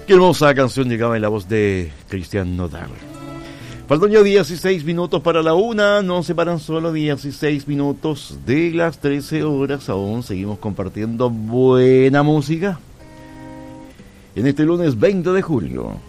Qué hermosa canción llegaba en la voz de Cristian Nodal. Faltan ya 16 minutos para la una, no separan solo 16 minutos de las 13 horas, aún seguimos compartiendo buena música en este lunes 20 de julio.